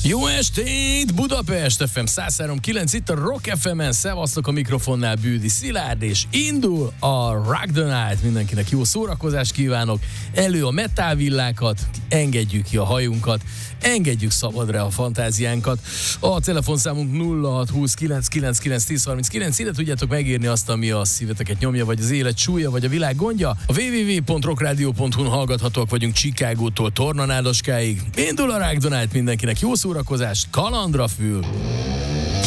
Jó estét, Budapest FM 103.9, itt a Rock FM-en, szevasztok, a mikrofonnál Bűdi Szilárd, és indul a Rock the Night. Mindenkinek jó szórakozást kívánok, elő a metálvillákat, engedjük ki a hajunkat, engedjük szabadra a fantáziánkat. A telefonszámunk 0629991039, ide tudjátok megírni azt, ami a szíveteket nyomja, vagy az élet súlya, vagy a világ gondja. A www.rockradio.hu-n hallgathatóak vagyunk Chicagótól Tornanádaskáig. Indul a Rock the Night, mindenkinek jó szórakozást, kalandra fül!